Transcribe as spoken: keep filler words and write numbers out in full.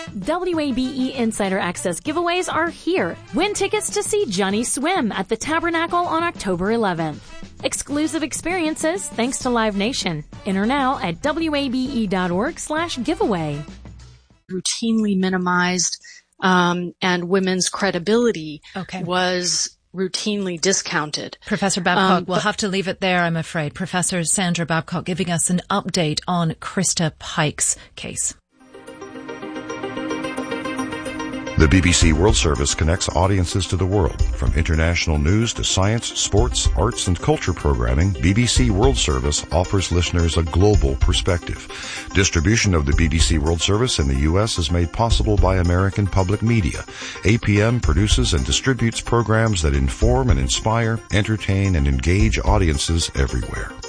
W A B E Insider Access giveaways are here. Win tickets to see Johnny Swim at the Tabernacle on October eleventh. Exclusive experiences thanks to Live Nation. Enter now at wabe.org slash giveaway. Routinely minimized, um, and women's credibility okay. was routinely discounted. Professor Babcock, um, we'll have to leave it there, I'm afraid. Professor Sandra Babcock giving us an update on Krista Pike's case. The B B C World Service connects audiences to the world. From international news to science, sports, arts, and culture programming, B B C World Service offers listeners a global perspective. Distribution of the B B C World Service in the U S is made possible by American Public Media. A P M produces and distributes programs that inform and inspire, entertain, and engage audiences everywhere.